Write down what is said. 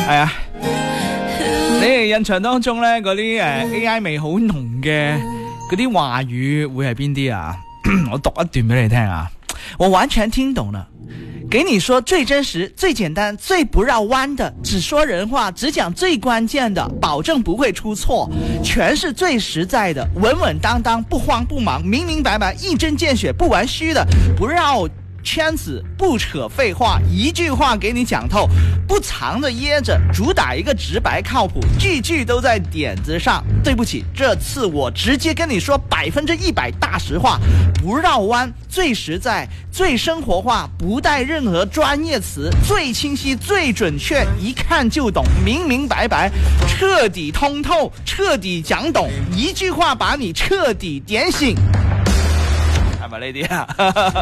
係啊，你哋印象當中咧嗰啲AI 味好濃嘅嗰啲話語會係邊啲啊？我讀一段俾你聽啊，我完全聽懂了。給你說最真實、最簡單、最不繞彎的，只說人話，只講最關鍵的，保證不會出錯，全是最實在的，穩穩當當，不慌不忙，明明白白，一針見血，不玩虛的，不繞圈子，不扯廢話，一句話給你講透，不藏着掖着，主打一個直白靠譜，句句都在點子上。對不起，這次我直接跟你說100%大實話，不繞彎，最實在，最生活化，不帶任何專業詞，最清晰，最準確，一看就懂，明明白白，徹底通透，徹底講懂，一句話把你徹底點醒。係咪呢啲啊？